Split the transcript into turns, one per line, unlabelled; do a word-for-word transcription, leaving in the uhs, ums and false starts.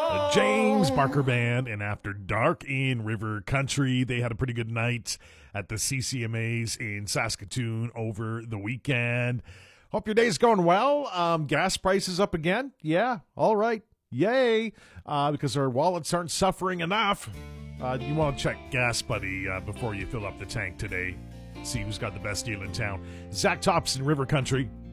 The James Barker Band and After Dark in River Country. They had a pretty good night at the C C M As in Saskatoon over the weekend. Hope your day's going well. Um, gas prices up again. Yeah, all right. Yay. Uh, because our wallets aren't suffering enough. Uh, you want to check Gas Buddy uh, before you fill up the tank today. See who's got the best deal in town. Zach Thompson, River Country.